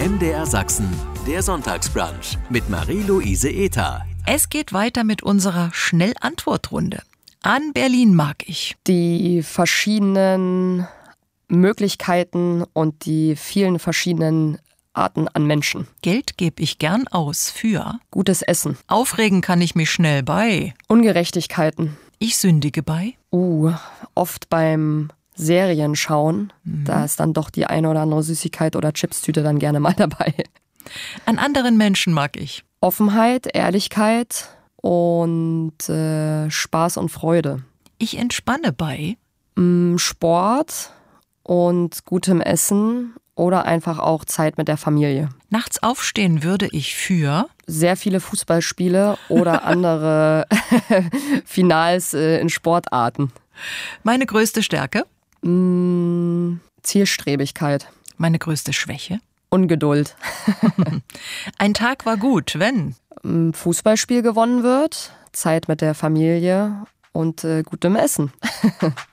MDR Sachsen, der Sonntagsbrunch mit Marie-Louise Ether. Es geht weiter mit unserer Schnellantwortrunde. An Berlin mag ich. Die verschiedenen Möglichkeiten und die vielen verschiedenen Arten an Menschen. Geld gebe ich gern aus für Gutes Essen. Aufregen kann ich mich schnell bei. Ungerechtigkeiten. Ich sündige bei. Oft beim Serienschauen. Da ist dann doch die eine oder andere Süßigkeit oder Chipstüte dann gerne mal dabei. An anderen Menschen mag ich. Offenheit, Ehrlichkeit und Spaß und Freude. Ich entspanne bei. Sport und gutem Essen oder einfach auch Zeit mit der Familie. Nachts aufstehen würde ich für Sehr viele Fußballspiele oder andere Finals in Sportarten. meine größte Stärke, Zielstrebigkeit, meine größte Schwäche. Ungeduld. Ein Tag war gut, wenn Fußballspiel gewonnen wird, Zeit mit der Familie und gutem Essen.